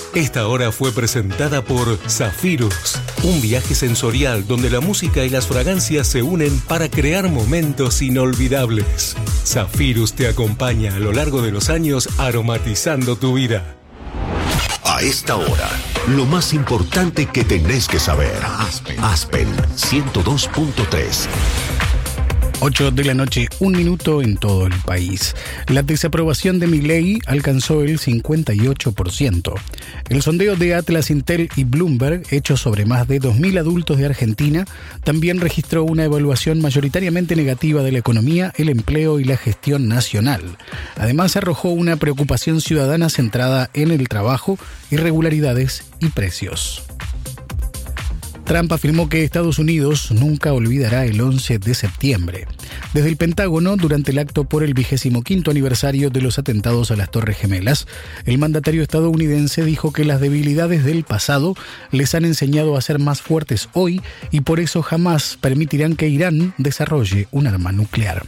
Esta hora fue presentada por Zafirus, un viaje sensorial donde la música y las fragancias se unen para crear momentos inolvidables. Zafirus te acompaña a lo largo de los años aromatizando tu vida. A esta hora, lo más importante que tenés que saber. Aspen 102.3. 8 de la noche, 1 minuto en todo el país. La desaprobación de Milei alcanzó el 58%. El sondeo de Atlas Intel y Bloomberg, hecho sobre más de 2.000 adultos de Argentina, también registró una evaluación mayoritariamente negativa de la economía, el empleo y la gestión nacional. Además, arrojó una preocupación ciudadana centrada en el trabajo, irregularidades y precios. Trump afirmó que Estados Unidos nunca olvidará el 11 de septiembre. Desde el Pentágono, durante el acto por el 25º aniversario de los atentados a las Torres Gemelas, el mandatario estadounidense dijo que las debilidades del pasado les han enseñado a ser más fuertes hoy y por eso jamás permitirán que Irán desarrolle un arma nuclear.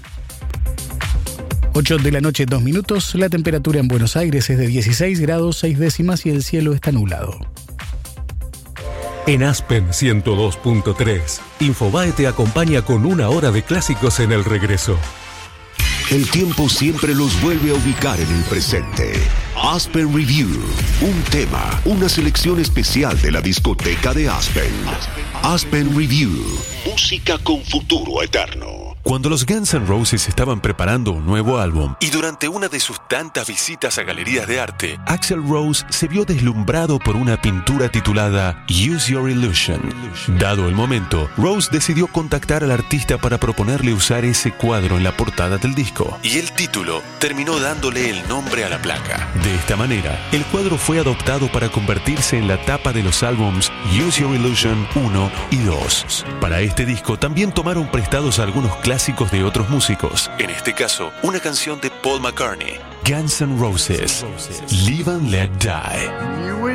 8 de la noche, 2 minutos. La temperatura en Buenos Aires es de 16 grados 6 décimas y el cielo está nublado. En Aspen 102.3, Infobae te acompaña con 1 hora de clásicos en el regreso. El tiempo siempre los vuelve a ubicar en el presente. Aspen Review, un tema, una selección especial de la discoteca de Aspen. Aspen Review, música con futuro eterno. Cuando los Guns N' Roses estaban preparando un nuevo álbum y durante una de sus tantas visitas a galerías de arte, Axl Rose se vio deslumbrado por una pintura titulada Use Your Illusion. Dado el momento, Rose decidió contactar al artista para proponerle usar ese cuadro en la portada del disco, y el título terminó dándole el nombre a la placa. De esta manera, el cuadro fue adoptado para convertirse en la tapa de los álbums Use Your Illusion 1 y 2. Para este disco también tomaron prestados algunos clásicos de otros músicos, en este caso, una canción de Paul McCartney, Guns N' Roses, Live and Let Die.